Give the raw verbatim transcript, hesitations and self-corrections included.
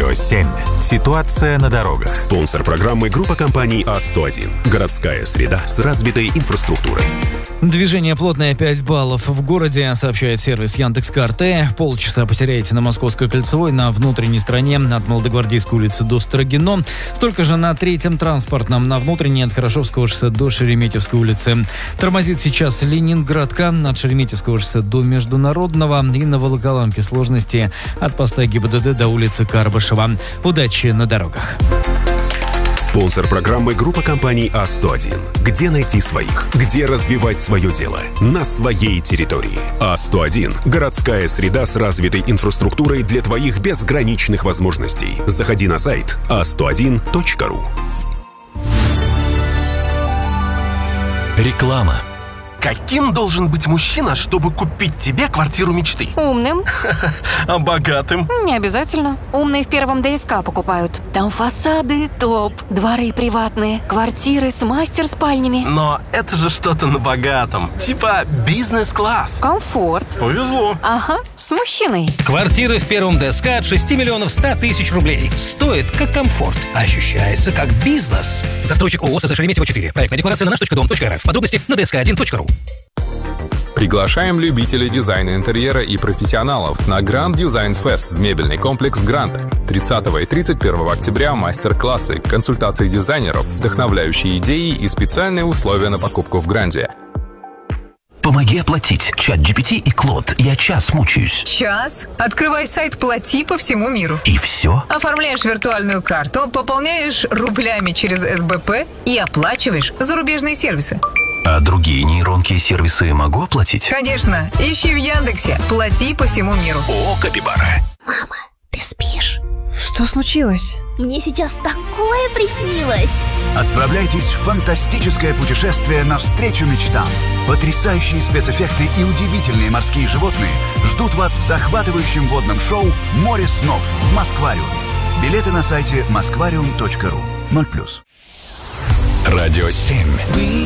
Радио семь. Ситуация на дорогах. Спонсор программы — группа компаний А сто один. Городская среда с развитой инфраструктурой. Движение плотное, пять баллов в городе, сообщает сервис Яндекс.Карты. Полчаса потеряете на Московской кольцевой, на внутренней стороне от Молодогвардейской улицы до Строгино. Столько же на третьем транспортном, на внутренней от Хорошевского шоссе до Шереметьевской улицы. Тормозит сейчас Ленинградка от Шереметьевского шоссе до Международного и на Волоколамке сложности от поста ГИБДД до улицы Карбышева. Удачи на дорогах. Спонсор программы — группа компаний А сто один. Где найти своих? Где развивать свое дело? На своей территории. А сто один. Городская среда с развитой инфраструктурой для твоих безграничных возможностей. Заходи на сайт а сто один точка ру. Реклама. Каким должен быть мужчина, чтобы купить тебе квартиру мечты? Умным. А богатым? Не обязательно. Умные в первом ДСК покупают. Там фасады топ, дворы приватные, квартиры с мастер-спальнями. Но это же что-то на богатом. Типа бизнес-класс. Комфорт. Повезло. Ага, с мужчиной. Квартиры в первом ДСК от шести миллионов ста тысяч рублей. Стоит как комфорт. Ощущается как бизнес. Застройщик ООО СС Шереметьево четыре. Проектная декларация на наш точка дом точка эр эф. Подробности на дэ эс ка один точка ру. Приглашаем любителей дизайна интерьера и профессионалов на Grand Design Fest в мебельный комплекс «Гранд». тридцатого и тридцать первого октября мастер-классы, консультации дизайнеров, вдохновляющие идеи и специальные условия на покупку в «Гранде». Помоги оплатить. Чат джи пи ти и Клод. Я час мучаюсь. Час? Открывай сайт «Плати» по всему миру. И все? Оформляешь виртуальную карту, пополняешь рублями через эс бэ пэ и оплачиваешь зарубежные сервисы. А другие нейронки и сервисы могу оплатить? Конечно. Ищи в Яндексе. «Плати» по всему миру. О, Капибара. Мама, ты спишь? Что случилось? Мне сейчас такое приснилось. Отправляйтесь в фантастическое путешествие навстречу мечтам. Потрясающие спецэффекты и удивительные морские животные ждут вас в захватывающем водном шоу «Море снов» в Москвариуме. Билеты на сайте москвариум точка ру. ноль плюс. Радио семь.